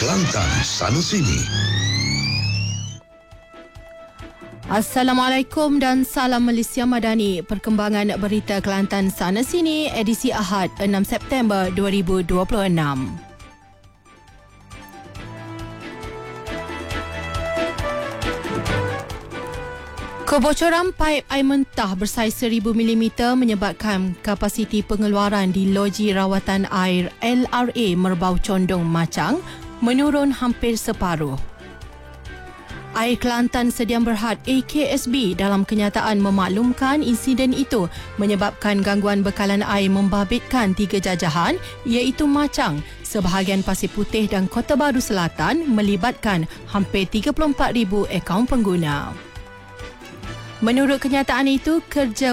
Kelantan sana sini. Assalamualaikum dan salam Malaysia Madani. Perkembangan berita Kelantan sana sini edisi Ahad 6 September 2026. Kebocoran paip air mentah bersaiz 1000 mm menyebabkan kapasiti pengeluaran di loji rawatan air LRA Merbau Condong Machang menurun hampir separuh. Air Kelantan Sediam Berhad AKSB dalam kenyataan memaklumkan insiden itu menyebabkan gangguan bekalan air membabitkan 3 jajahan iaitu Machang, sebahagian Pasir Putih dan Kota Baru Selatan melibatkan hampir 34,000 akaun pengguna. Menurut kenyataan itu, kerja